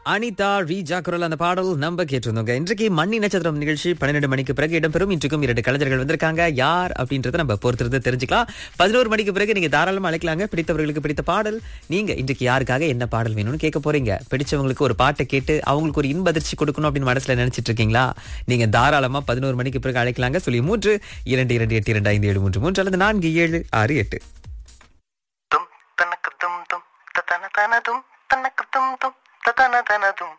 அனிதா ரீஜா குரல் அந்த பாடல் நம்ம கேட்டிருந்தோங்க. இன்றைக்கு மண்ணி நட்சத்திரம் நிகழ்ச்சி 12 மணிக்கு பிறகு இடம்பெறும். இன்றைக்கும் 2 கலைஞர்கள் வந்திருக்காங்க. யார் அப்படின்றத நம்ம பொறுத்திருந்து தெரிஞ்சுக்கலாம். 11 மணிக்கு பிறகு நீங்க தாராளமா அழைக்கலாங்க. பிடித்தவர்களுக்கு பிடித்த பாடல். நீங்க இன்றைக்கு யாருக்காக என்ன பாடல் வேணும்னு கேட்க போறீங்க. பிடிச்சவங்களுக்கு ஒரு பாட்டை கேட்டு அவங்களுக்கு ஒரு இன்ப அதிர்ச்சி கொடுக்கணும் அப்படின்னு மனசுல நினைச்சிட்டு இருக்கீங்களா? நீங்க தாராளமா 11 மணிக்கு பிறகு அழைக்கலாங்க. சொல்லி 3 2282573 அல்லது 4768. தனக்கு தும் தும் தன தன தும் தனக்கு தும் தும் தன தன தும்